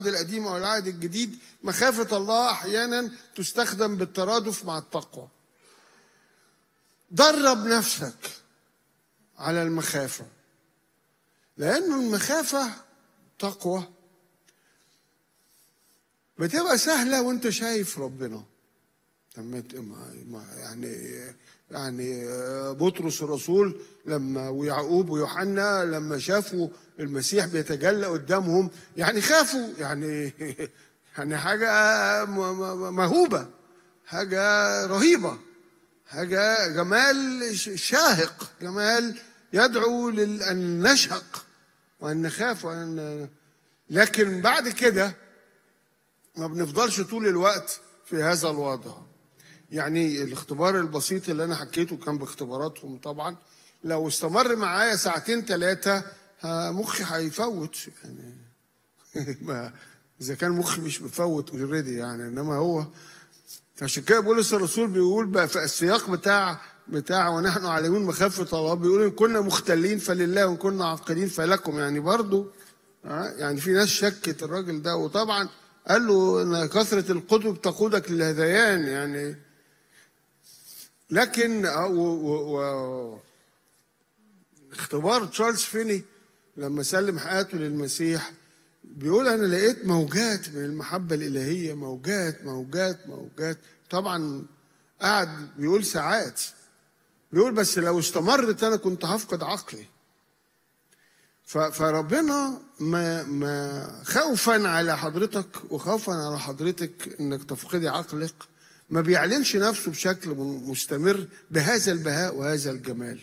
القديم او العهد الجديد مخافة الله احيانا تستخدم بالترادف مع التقوى. درب نفسك على المخافة، لأنه المخافة تقوى بتبقى سهلة وانت شايف ربنا. يعني بطرس الرسول لما ويعقوب ويوحنا لما شافوا المسيح بيتجلى قدامهم يعني خافوا، يعني حاجة مهوبة، حاجة رهيبة، حاجة جمال شاهق، جمال يدعو أن نشهق وأن نخاف لكن بعد كده ما بنفضلش طول الوقت في هذا الوضع. يعني الاختبار البسيط اللي أنا حكيته كان باختباراتهم طبعا، لو استمر معايا ساعتين ثلاثة مخي هيفوت يعني إذا كان مخي مش بفوت اوريدي يعني، إنما هو عشان كده بولس الرسول بيقول بقى في السياق بتاع ونحن عالمون مخافة الله، بيقول إن كنا مختلين فلله وإن كنا عاقلين فلكم. يعني برضو يعني في ناس شكت الراجل ده، وطبعا قال له إن كثرة الكتب تقودك للهذيان يعني. لكن اختبار تشارلز فيني لما سلم حياته للمسيح بيقول أنا لقيت موجات من المحبة الإلهية، موجات موجات موجات. طبعا قعد بيقول ساعات، بيقول بس لو استمرت أنا كنت هفقد عقلي. فربنا ما خوفا على حضرتك وخوفا على حضرتك إنك تفقدي عقلك ما بيعلنش نفسه بشكل مستمر بهذا البهاء وهذا الجمال.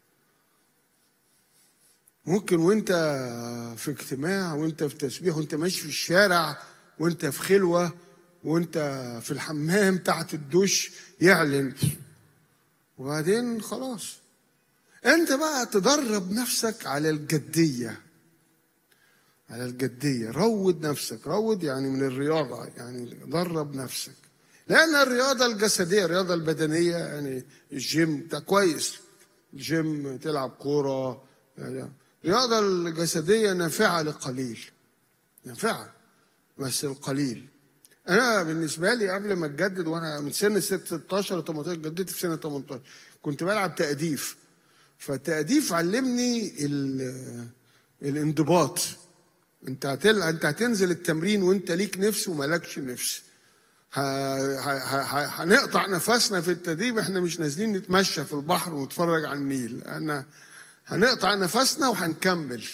ممكن وانت في اجتماع وانت في تسبيح وانت ماشي في الشارع وانت في خلوة وانت في الحمام تحت الدش يعلن، وبعدين خلاص انت بقى تدرب نفسك على الجدية، على الجدية. روض نفسك، روض يعني من الرياضة، يعني درب نفسك. لأن الرياضة الجسدية، الرياضة البدنية يعني الجيم ده كويس، الجيم تلعب كورة يعني. الرياضة الجسدية نافعة لقليل، نافعة بس القليل. أنا بالنسبة لي قبل ما أتجدد وأنا من سن 16 ل 18 جددت في سنة 18 كنت بلعب تأديف. فالتأديف علمني الانضباط. أنت هتنزل التمرين وأنت ليك نفس ومالكش نفس. هنقطع نفسنا في التدريب، احنا مش نازلين نتمشى في البحر ونتفرج على النيل، هنقطع نفسنا وهنكمل.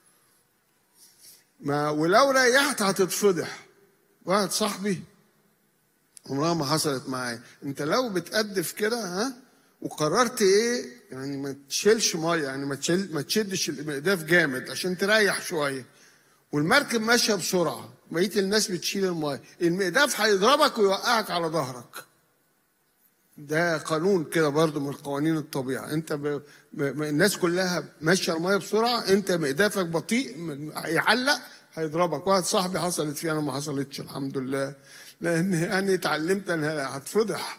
ولو ريحت هتتفضح. واحد صاحبي عمرها ما حصلت معايا، انت لو بتقدف كده وقررت ايه يعني ما تشيلش ميه، يعني ما تشدش المقداف جامد عشان تريح شويه، والمركب ماشيه بسرعه بقيه الناس بتشيل الميه، المقداف هيضربك ويوقعك على ظهرك. ده قانون كده برضو من قوانين الطبيعه. انت الناس كلها ماشيه الميه بسرعه، انت مقدافك بطيء هيعلق هيضربك. واحد صاحبي حصلت فيه، انا ما حصلتش الحمد لله، لان انا اتعلمت انا هتفضح.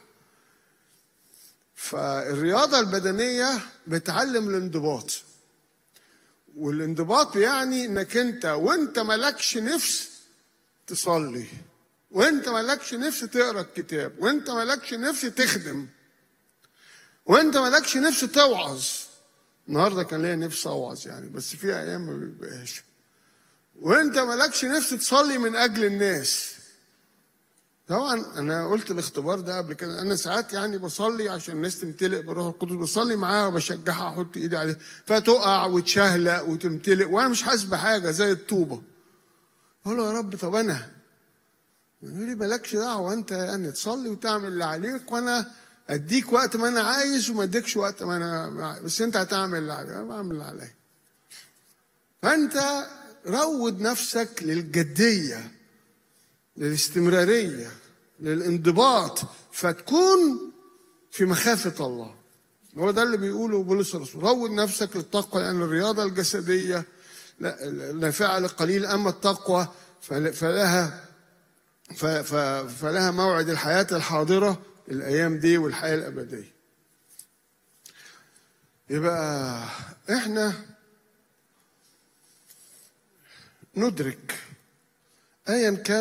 فالرياضه البدنيه بتعلم الانضباط، والانضباط يعني انك انت وانت مالكش نفس تصلي، وانت مالكش نفس تقرا الكتاب، وانت مالكش نفس تخدم، وانت مالكش نفس توعظ. النهارده كان ليا نفس اوعظ يعني، بس في ايام ما بيبقاش. وانت مالكش نفس تصلي من اجل الناس. طبعا انا قلت الاختبار ده قبل كده، انا ساعات يعني بصلي عشان الناس تمتلئ بالروح القدس، بصلي معاها وبشجعها احط ايدي عليها فتقع وتشهلق وتمتلئ وانا مش حاسس بحاجه زي الطوبه. اقول له يا رب طب انا، يقول لي مالكش دعوه، انت يعني تصلي وتعمل اللي عليك وانا اديك وقت ما انا عايز وما اديكش وقت ما انا، بس انت هتعمل اللي عليك. انا بعمل اللي عليا. فانت روض نفسك للجديه، للاستمراريه، للانضباط، فتكون في مخافه الله. هو ده اللي بيقوله بولس الرسول، روض نفسك للتقوى لان الرياضه الجسديه نافعه للقليل، اما التقوى فلها موعد الحياة الحاضرة الأيام دي والحياة الأبدية. يبقى إحنا ندرك ايا كان